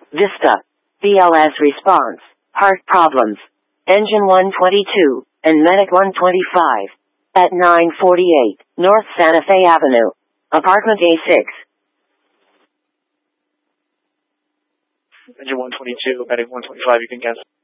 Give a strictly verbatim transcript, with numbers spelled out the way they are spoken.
Vista. B L S response. Heart problems. Engine one twenty-two, and Medic one twenty-five. At nine forty-eight, North Santa Fe Avenue. Apartment A six. Engine one twenty-two, Medic one twenty-five, you can cancel.